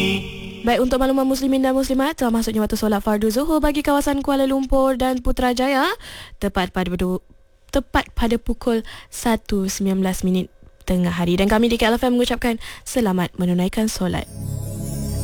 Baik, untuk makluman muslimin dan muslimat, telah masuknya waktu solat fardu Zuhur bagi kawasan Kuala Lumpur dan Putrajaya tepat pada pukul 1.19 tengah hari. Dan kami di KLFM mengucapkan selamat menunaikan solat.